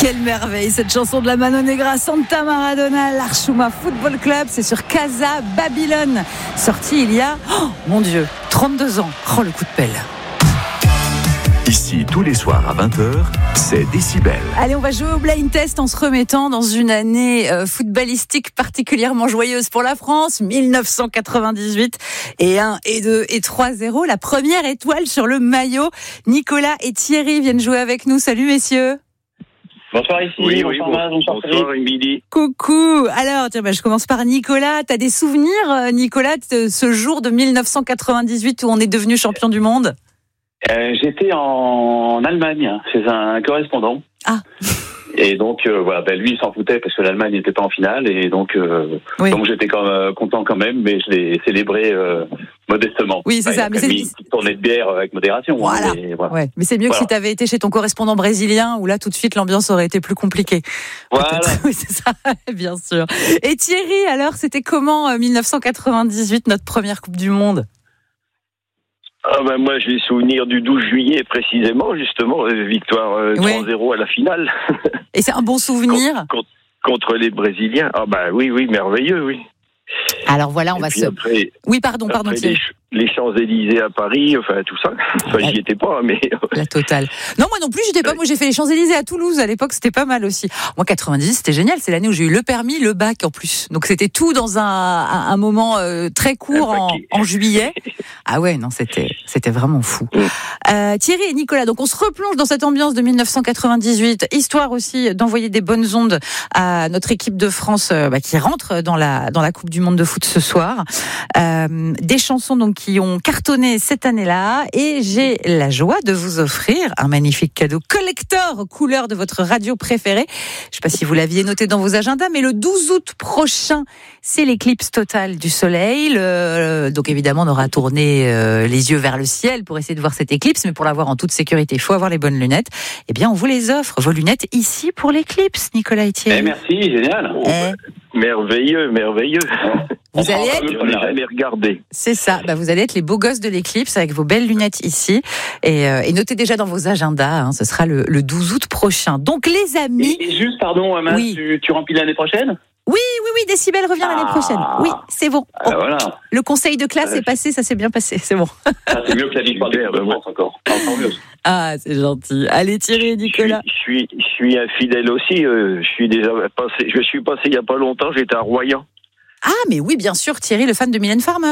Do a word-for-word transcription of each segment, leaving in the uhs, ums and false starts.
Quelle merveille, cette chanson de la Mano Negra, Santa Maradona, l'Archuma Football Club, c'est sur Casa Babylone, sorti il y a, oh mon Dieu, trente-deux ans. Oh, le coup de pelle. Ici, tous les soirs à vingt heures, c'est Décibel. Allez, on va jouer au blind test en se remettant dans une année euh, footballistique particulièrement joyeuse pour la France, dix-neuf cent quatre-vingt-dix-huit, et un, et deux, et trois zéro. La première étoile sur le maillot. Nicolas et Thierry viennent jouer avec nous. Salut messieurs. Bonsoir ici, oui, bonsoir oui, bon, Mas, bonsoir, bonsoir Émilie. Coucou. Alors, tiens, bah, je commence par Nicolas. T'as des souvenirs, Nicolas, de ce jour de dix-neuf cent quatre-vingt-dix-huit où on est devenu champion du monde? euh, J'étais en Allemagne chez un correspondant. Ah. Et donc, euh, voilà, ben lui, il s'en foutait parce que l'Allemagne n'était pas en finale. Et donc, euh, oui. donc j'étais quand même, euh, content quand même, mais je l'ai célébré euh, modestement. Oui, c'est enfin, ça. Mais c'est une petite tournée de bière avec modération. Voilà. Hein, mais, voilà. Ouais. Mais c'est mieux voilà. que si tu avais été chez ton correspondant brésilien, où là, tout de suite, l'ambiance aurait été plus compliquée. Voilà. Oui, c'est ça, bien sûr. Et Thierry, alors, c'était comment euh, dix-neuf cent quatre-vingt-dix-huit, notre première Coupe du Monde? Ah ben moi j'ai souvenir du douze juillet précisément, justement, victoire euh, oui. trois zéro à la finale. Et c'est un bon souvenir contre, contre, contre les Brésiliens. Ah ben oui, oui, merveilleux, oui. Alors voilà, on Et va puis se... Après, oui, pardon, pardon. Après les, les Champs-Élysées à Paris, enfin tout ça. Enfin, la... j'y étais pas, mais... La totale. Non, moi non plus, j'étais pas. Moi, j'ai fait les Champs-Élysées à Toulouse. À l'époque, c'était pas mal aussi. Moi, quatre-vingt-dix, c'était génial. C'est l'année où j'ai eu le permis, le bac en plus. Donc, c'était tout dans un, un, un moment euh, très court en, en juillet. Ah ouais, non, c'était, c'était vraiment fou. Euh, Thierry et Nicolas, donc on se replonge dans cette ambiance de dix-neuf cent quatre-vingt-dix-huit. Histoire aussi d'envoyer des bonnes ondes à notre équipe de France euh, bah, qui rentre dans la, dans la Coupe du Monde de foot ce soir. Euh, des chansons donc qui ont cartonné cette année-là, et j'ai la joie de vous offrir un magnifique cadeau collector couleur de votre radio préférée. Je ne sais pas si vous l'aviez noté dans vos agendas, mais le douze août prochain, c'est l'éclipse totale du soleil. Le, donc évidemment, on aura tourné euh, les yeux vers le ciel pour essayer de voir cette éclipse, mais pour la voir en toute sécurité, il faut avoir les bonnes lunettes. Eh bien, on vous les offre, vos lunettes, ici pour l'éclipse, Nicolas et Thierry. Eh, merci, génial. Oh, eh. Merveilleux, merveilleux. Vous allez être... Je n'ai jamais regardé. C'est ça. Bah, vous allez être les beaux gosses de l'éclipse avec vos belles lunettes ici. Et, euh, et notez déjà dans vos agendas, hein, ce sera le, le douze août prochain. Donc, les amis. Et, et juste, pardon, Mas, oui. tu, tu remplis l'année prochaine? Oui, oui, oui, Décibel revient ah. l'année prochaine. Oui, c'est bon. Ah, oh. voilà. Le conseil de classe ah, est passé, ça s'est bien passé, c'est bon. Ah, c'est mieux que la victoire de France encore. Encore mieux. Ah, c'est gentil. Allez, Thierry et Nicolas. Je suis, je suis, je suis infidèle aussi. Euh, je suis déjà passé. Je suis passé il n'y a pas longtemps. J'étais à Royan. Ah, mais oui, bien sûr, Thierry, le fan de Mylène Farmer.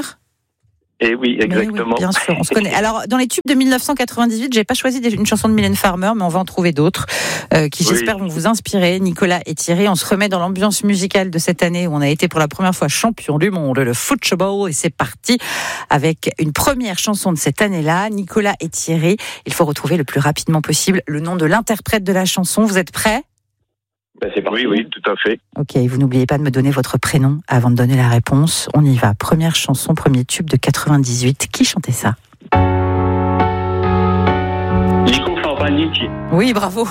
Eh oui, exactement. Oui, bien sûr, on se connaît. Alors, dans les tubes de dix-neuf cent quatre-vingt-dix-huit, j'ai pas choisi une chanson de Mylène Farmer, mais on va en trouver d'autres euh, qui, j'espère, oui. vont vous inspirer. Nicolas et Thierry, on se remet dans l'ambiance musicale de cette année où on a été pour la première fois champion du monde, le football, et c'est parti avec une première chanson de cette année-là. Nicolas et Thierry, il faut retrouver le plus rapidement possible le nom de l'interprète de la chanson. Vous êtes prêts ? Ben c'est parti. Oui, oui, tout à fait. Ok, vous n'oubliez pas de me donner votre prénom avant de donner la réponse. On y va. Première chanson, premier tube de quatre-vingt-dix-huit. Qui chantait ça ? Nico Champagniki. Oui, bravo.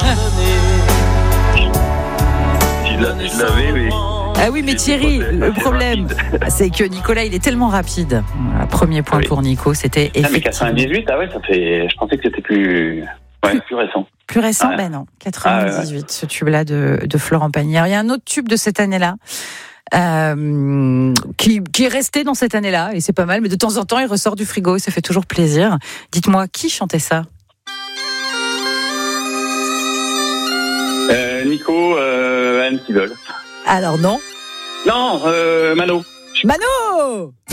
Je l'avais, oui. Ah oui, mais Thierry, le problème, c'est que Nicolas, il est tellement rapide. Premier point oui. pour Nico, c'était effectivement... Ah, mais quatre-vingt-dix-huit, ah ouais, ça fait... Je pensais que c'était plus... Ouais, plus récent. Plus récent, ah, ben non. quatre-vingt-dix-huit, ah, ouais. Ce tube-là de, de Florent Pagny. Il y a un autre tube de cette année-là euh, qui, qui est resté dans cette année-là, et c'est pas mal, mais de temps en temps, il ressort du frigo et ça fait toujours plaisir. Dites-moi, qui chantait ça ? euh, Nico, euh, Anne Sivol. Alors non. Non, euh, Mano. Mano